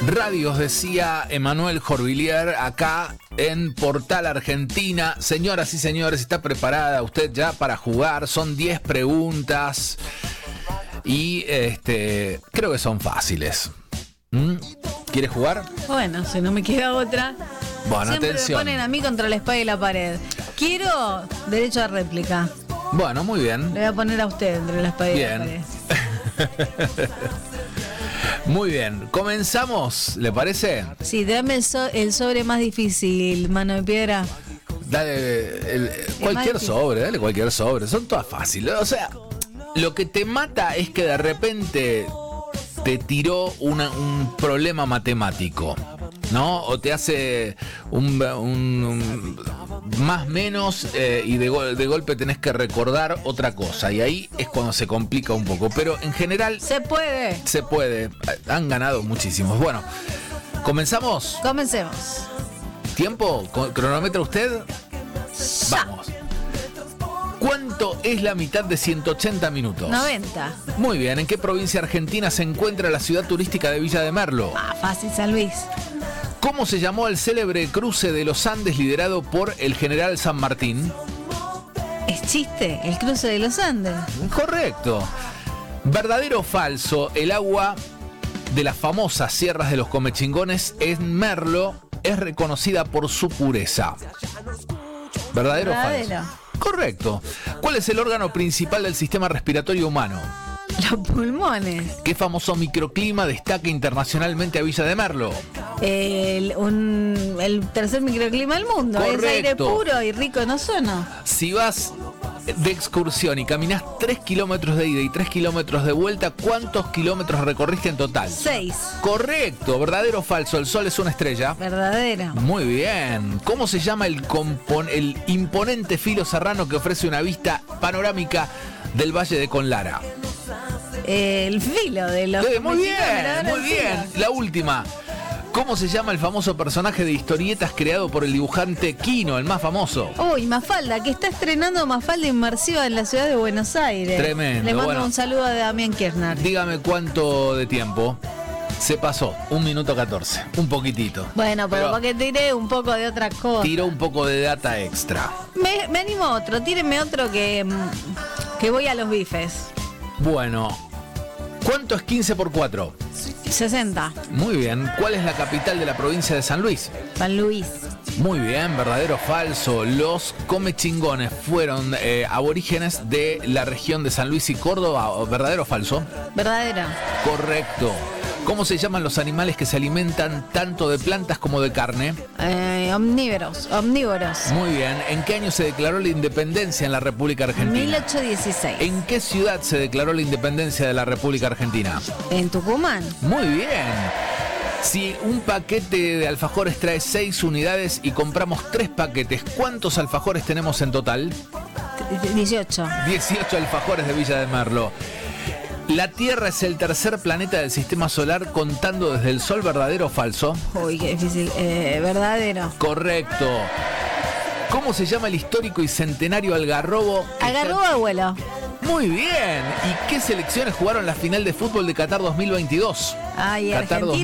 Radios, decía Emanuel Jorvillier, acá en Portal Argentina. Señoras y señores, ¿está preparada usted ya para jugar? Son 10 preguntas y creo que son fáciles. ¿Quiere jugar? Bueno, si no me queda otra. Bueno, siempre atención. me ponen a mí contra la espada y la pared. Quiero derecho a réplica. Bueno, muy bien. Le voy a poner a usted entre la espada y la Bien. pared. Muy bien, comenzamos, ¿le parece? Sí, dame el sobre más difícil, mano de piedra. Dale cualquier sobre, dale cualquier sobre, son todas fáciles. O sea, lo que te mata es que de repente te tiró un problema matemático, ¿no? O te hace un más menos y de golpe tenés que recordar otra cosa. Y ahí es cuando se complica un poco. Pero en general... ¡Se puede! Se puede. Han ganado muchísimos. Bueno, ¿comenzamos? Comencemos. ¿Tiempo? ¿Cronometra usted? Ya. Vamos. ¿Cuánto es la mitad de 180 minutos? 90. Muy bien. ¿En qué provincia argentina se encuentra la ciudad turística de Villa de Merlo? Ah, fácil, San Luis. ¿Cómo se llamó el célebre cruce de los Andes liderado por el general San Martín? ¿Es chiste? El cruce de los Andes. Correcto. ¿Verdadero o falso? El agua de las famosas sierras de los Comechingones en Merlo es reconocida por su pureza. ¿Verdadero o falso? Correcto. ¿Cuál es el órgano principal del sistema respiratorio humano? Los pulmones. ¿Qué famoso microclima destaca internacionalmente a Villa de Merlo? El tercer microclima del mundo. Correcto. Es aire puro y rico en ozono. Si vas de excursión y caminás 3 kilómetros de ida y 3 kilómetros de vuelta, ¿cuántos kilómetros recorriste en total? 6. Correcto. ¿Verdadero o falso? ¿El sol es una estrella? Verdadero. Muy bien. ¿Cómo se llama el imponente filo serrano que ofrece una vista panorámica del Valle de Conlara? El filo de los... Muy bien, muy el bien. filo. La última. ¿Cómo se llama el famoso personaje de historietas creado por el dibujante Quino, el más famoso? Uy, Mafalda, que está estrenando Mafalda Inmersiva en la ciudad de Buenos Aires. Tremendo. Le mando Bueno, un saludo a Damián Kirchner. dígame cuánto de tiempo. Se pasó, 1 minuto 14, un poquitito. Bueno, pero porque tiré un poco de otra cosa. Tiró un poco de data extra. Me animo a otro, tírenme otro que voy a los bifes. Bueno, ¿cuánto es 15 por 4? 60. Muy bien. ¿Cuál es la capital de la provincia de San Luis? San Luis. Muy bien, ¿verdadero o falso? Los Comechingones fueron aborígenes de la región de San Luis y Córdoba. ¿Verdadero o falso? Verdadero. Correcto. ¿Cómo se llaman los animales que se alimentan tanto de plantas como de carne? Omnívoros. Muy bien. ¿En qué año se declaró la independencia en la República Argentina? 1816. ¿En qué ciudad se declaró la independencia de la República Argentina? En Tucumán. Muy bien. Si un paquete de alfajores trae 6 unidades y compramos 3 paquetes, ¿cuántos alfajores tenemos en total? 18. 18 alfajores de Villa de Merlo. La Tierra es el tercer planeta del sistema solar contando desde el Sol, ¿verdadero o falso? Uy, qué difícil. Verdadero. Correcto. ¿Cómo se llama el histórico y centenario Algarrobo? Algarrobo abuelo. Muy bien. ¿Y qué selecciones jugaron la final de fútbol de Qatar 2022? Ay, Qatar Argentina.